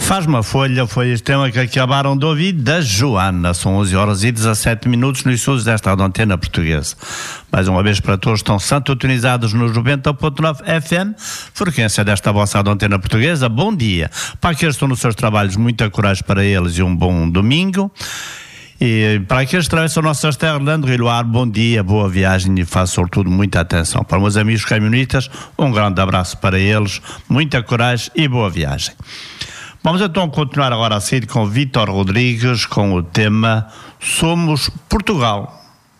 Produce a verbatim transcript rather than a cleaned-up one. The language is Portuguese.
Faz uma folha, foi este tema que acabaram de ouvir da Joana. São onze horas e dezassete minutos nos estúdios desta antena portuguesa. Mais uma vez para todos, estão sintonizados nos noventa ponto nove F M, frequência desta vossa antena portuguesa. Bom dia. Para aqueles que estão nos seus trabalhos, muita coragem para eles e um bom domingo. E para aqueles que atravessam nossas terras, Leandro e Luar, bom dia, boa viagem e façam sobretudo muita atenção. Para meus amigos caminhonistas, um grande abraço para eles, muita coragem e boa viagem. Vamos então continuar agora a seguir com Vítor Rodrigues com o tema Somos Portugal.